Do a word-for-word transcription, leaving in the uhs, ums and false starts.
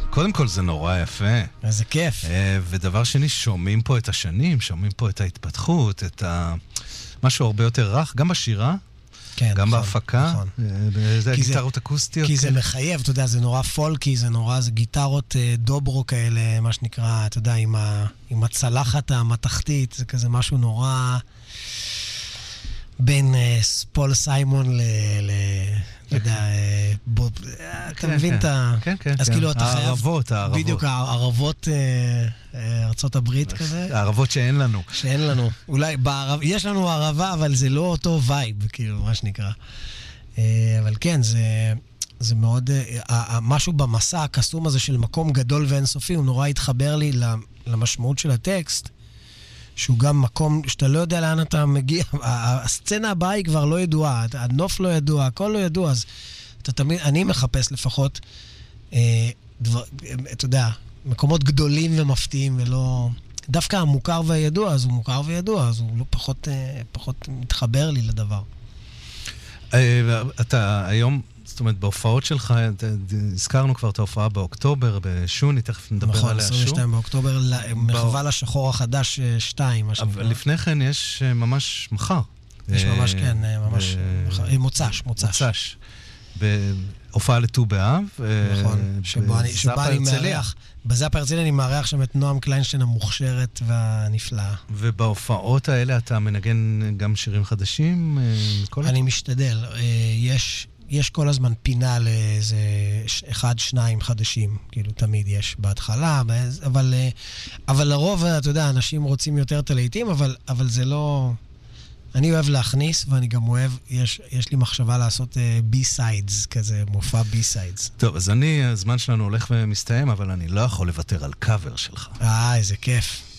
קודם כל זה נורא יפה. איזה כיף. ודבר שני, שומעים פה את השנים, שומעים פה את ההתפתחות, את ה... משהו הרבה יותר רך, גם בשירה, כן, גם נכון, בהפקה, נכון. זה גיטרות אקוסטיות. כי זה מחייב, אתה יודע, זה נורא פולקי, זה נורא, זה גיטרות דוברו כאלה, מה שנקרא, אתה יודע, עם, ה, עם הצלחת המתכתית, זה כזה משהו נורא בין uh, ספול סיימון ל... ל אתה יודע, בוב, אתה מבין את ה... כן, כן, אז כן. כאילו אתה חייב... הערבות, הערבות. בדיוק, הערבות ארצות הברית כזה. הערבות שאין לנו. שאין לנו. אולי, בערב... יש לנו ערבה, אבל זה לא אותו וייב, כאילו, מה שנקרא. אבל כן, זה... זה מאוד... משהו במסע הקסום הזה של מקום גדול ואינסופי, הוא נורא התחבר לי למשמעות של הטקסט, שהוא גם מקום שאתה לא יודע לאן אתה מגיע. הסצנה הבאה היא כבר לא ידועה, הנוף לא ידוע, הכל לא ידוע, אז אתה תמיד, אני מחפש לפחות, אה, דבר, אתה יודע, מקומות גדולים ומפתיעים, ולא... דווקא המוכר והידוע, אז הוא מוכר וידוע, אז הוא לא פחות, אה, פחות מתחבר לי לדבר. אה, אתה היום... זאת אומרת, בהופעות שלך, הזכרנו כבר את ההופעה באוקטובר, בשוני, תכף נדבר נכון, עליה שוב. עשרים ושתיים באוקטובר, מחווה לשחור החדש שתיים, מה שנקרא. אבל לפני כן יש ממש מחר. יש ממש, כן, ממש, מוצש, מוצש. מוצש. בהופעה לט"ו באב. נכון, שבה אני מארח, בזאפ הרצליה אני מארח שם את נועם קליינשטיין המוכשרת והנפלאה. ובהופעות האלה אתה מנגן גם שירים חדשים? אני משתדל. יש... יש כל הזמן פינה לאיזה אחד, שניים חדשים, כאילו תמיד יש בהתחלה, אבל, אבל לרוב, אתה יודע, אנשים רוצים יותר את הלהיטים, אבל, אבל זה לא... אני אוהב להכניס, ואני גם אוהב, יש, יש לי מחשבה לעשות בי-סיידס, כזה מופע בי-סיידס. טוב, אז אני, הזמן שלנו הולך ומסתיים, אבל אני לא יכול לוותר על קאבר שלך. אה, איזה כיף.